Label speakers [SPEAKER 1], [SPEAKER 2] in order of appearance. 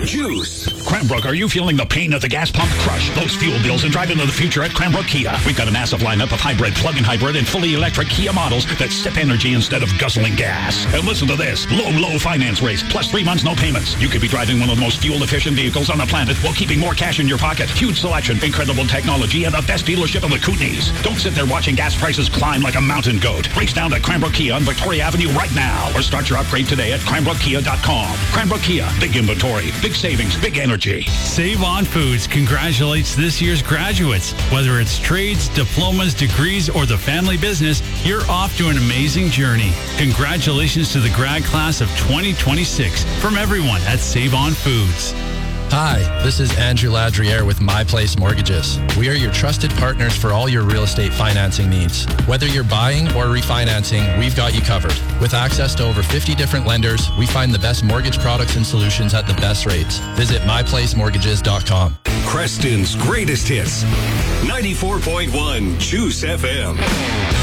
[SPEAKER 1] Juice.
[SPEAKER 2] Cranbrook, are you feeling the pain of the gas pump? Crush those fuel bills and drive into the future at Cranbrook Kia. We've got a massive lineup of hybrid, plug-in hybrid, and fully electric Kia models that sip energy instead of guzzling gas. And listen to this. Low finance rates, plus 3 months no payments. You could be driving one of the most fuel-efficient vehicles on the planet while keeping more cash in your pocket. Huge selection, incredible technology, and the best dealership in the Kootenays. Don't sit there watching gas prices climb like a mountain goat. Race down to Cranbrook Kia on Victoria Avenue right now, or start your upgrade today at CranbrookKia.com. Cranbrook Kia, big inventory, big savings, big energy.
[SPEAKER 3] Save On Foods congratulates this year's graduates. Whether it's trades, diplomas, degrees, or the family business, you're off to an amazing journey. Congratulations to the grad class of 2026 from everyone at Save On Foods.
[SPEAKER 4] Hi, this is Andrew Ladriere with My Place Mortgages. We are your trusted partners for all your real estate financing needs. Whether you're buying or refinancing, we've got you covered. With access to over 50 different lenders, we find the best mortgage products and solutions at the best rates. Visit myplacemortgages.com.
[SPEAKER 1] Creston's greatest hits. 94.1 Juice FM.